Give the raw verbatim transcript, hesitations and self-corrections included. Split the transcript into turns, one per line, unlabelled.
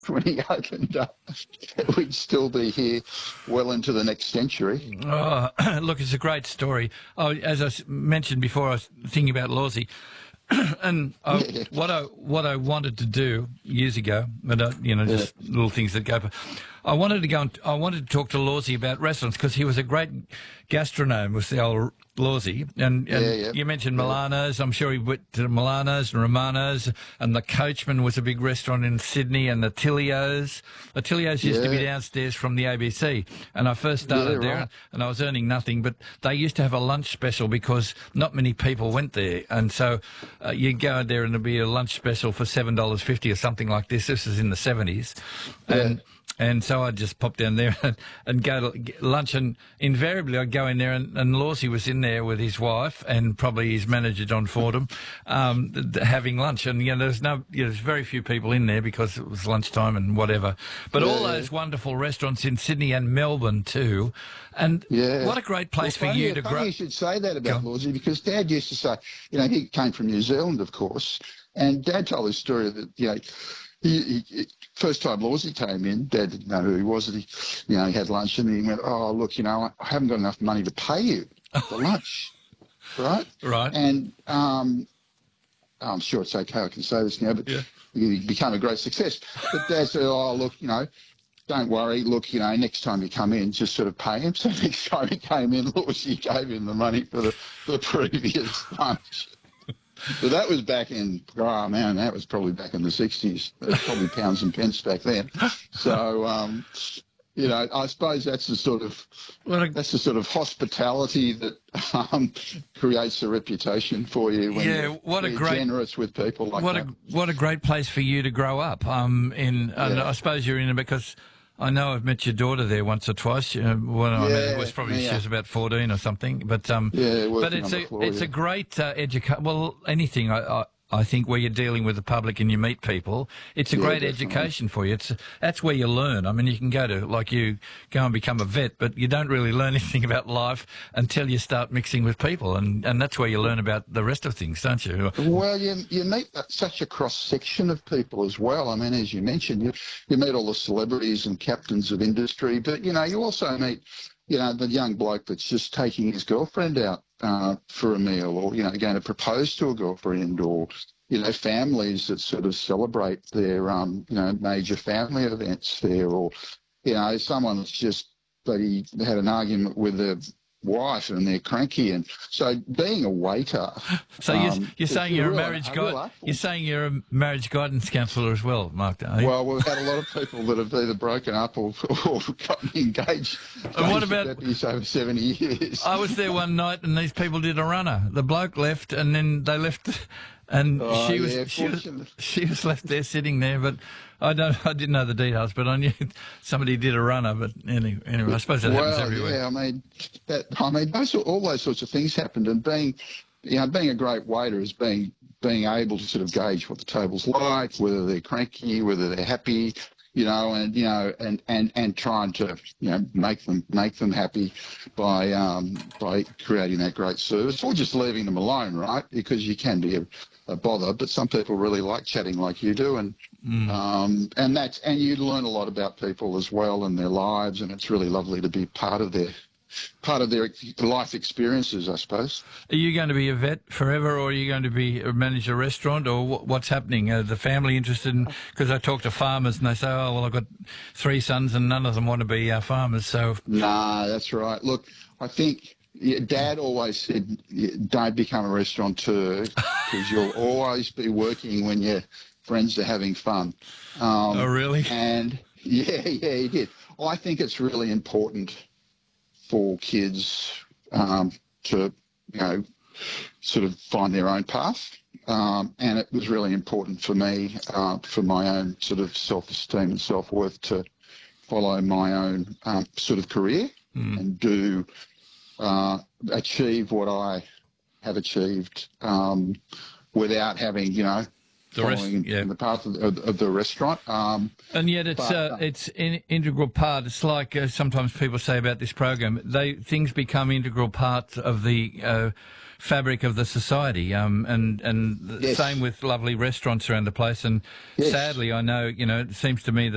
when he opened up, we'd still be here well into the next century.
Oh, look, it's a great story. Oh, as I s- mentioned before, I was thinking about Lawsy. And I,
Yeah.
what I what I wanted to do years ago, but uh, you know, just little things that go. I wanted to go and I wanted to talk to Lawsy about restaurants because he was a great gastronome, was the old Lawsy. And, and
Yeah, yeah.
you mentioned
Yeah.
Milano's. I'm sure he went to Milano's and Romano's, and the Coachman was a big restaurant in Sydney, and the Tilio's. The Tilio's used to be
Yeah.
downstairs from the A B C, and I first started
Yeah,
there,
right.
and I was earning nothing, but they used to have a lunch special because not many people went there, and so uh, you go there and there'd be a lunch special for seven dollars fifty or something like this. This is in the seventies, and and so I'd just pop down there and, and go to get lunch, and invariably I'd go in there, and, and Lawsy was in there with his wife and probably his manager John Fordham, um, th- th- having lunch, and you know there's no, you know, there's very few people in there because it was lunchtime and whatever, but all
Yeah.
those wonderful restaurants in Sydney and Melbourne too, and
Yeah.
what a great place
Well,
for
funny,
you to
funny
grow.
you should say that
Go
about
on.
Lawsy, because Dad used to say, you know, he came from New Zealand, of course, and Dad told his story that, you know, he, he, he- first time Lawsy came in, Dad didn't know who he was, and he, you know, he had lunch, and he went, oh, look, you know, I haven't got enough money to pay you for lunch, right?
Right.
And um, I'm sure it's okay, I can say this now, but
Yeah.
he became a great success. But Dad said, oh, look, you know, don't worry, look, you know, next time you come in, just sort of pay him. So next time he came in, Lawsy gave him the money for the, the previous lunch. But that was back in, oh man, that was probably back in the sixties. It was probably pounds and pence back then. So, um, you know, I suppose that's the sort of
What a,
that's the sort of hospitality that um, creates a reputation for you when
Yeah,
you're,
what a
you're
great-
generous with people like
what
that.
a what a great place for you to grow up. Um, in and
Yeah.
I suppose you're in it because I know I've met your daughter there once or twice. Uh, well, I mean, it
Yeah,
was probably she
yeah.
was about fourteen or something. But um,
Yeah, working
but it's
on
a
the floor,
it's
yeah.
a great uh, education. Well, anything I, I I think where you're dealing with the public and you meet people, it's a
Yeah,
great
definitely.
education for you. It's that's where you learn. I mean, you can go to like you go and become a vet, but you don't really learn anything about life until you start mixing with people, and and that's where you learn about the rest of things, don't you?
Well, you, you meet such a cross-section of people as well. I mean, as you mentioned, you, you meet all the celebrities and captains of industry, but, you know, you also meet, you know, the young bloke that's just taking his girlfriend out uh, for a meal, or, you know, going to propose to a girlfriend, or, you know, families that sort of celebrate their, um, you know, major family events there, or, you know, someone that's just, bloody had an argument with their wife and they're cranky. And so being a waiter...
So you're,
um,
you're
it's
saying you're a
real-
marriage
a real
guide.
art form.
You're saying you're a marriage guidance counsellor as well, Mark. Are you?
Well, we've had a lot of people that have either broken up or, or gotten engaged.
And what
engaged
about-
with deputies over seventy years?
I was there one night and these people did a runner. The bloke left and then they left, and
Oh,
she was
yeah,
she was
fortunate.
she was left there sitting there. But I don't I didn't know the details, but I knew somebody did a runner. But anyway, anyway I suppose that happens
Well,
everywhere.
yeah, I mean, that, I mean, those, all those sorts of things happened, and being, you know, being a great waiter is being being able to sort of gauge what the table's like, whether they're cranky, whether they're happy, you know, and you know, and and and trying to, you know, make them make them happy by um by creating that great service, or just leaving them alone, right? Because you can be a, a bother, but some people really like chatting like you do, and um and that's and you learn a lot about people as well and their lives, and it's really lovely to be part of their part of their life experiences, I suppose.
Are you going to be a vet forever, or are you going to be uh, manage a restaurant, or wh- what's happening? Are the family interested in? Because I talk to farmers and they say, "Oh, well, I've got three sons and none of them want to be uh, farmers." So
Nah, that's right. Look, I think yeah, Dad always said, yeah, don't become a restaurateur because you'll always be working when your friends are having fun. Um,
Oh, really?
And yeah, yeah, he did. I think it's really important for kids um, to, you know, sort of find their own path. Um, and it was really important for me, uh, for my own sort of self-esteem and self-worth, to follow my own um, sort of career and do uh, achieve what I have achieved um, without having, you know,
The rest-
following
yeah.
in the path of, of, of the restaurant. Um,
And yet it's
But,
uh,
uh,
it's an integral part. It's like uh, sometimes people say about this program, they things become integral parts of the uh, fabric of the society. Um, and and the
Yes.
same with lovely restaurants around the place. And
Yes.
sadly, I know, you know, it seems to me that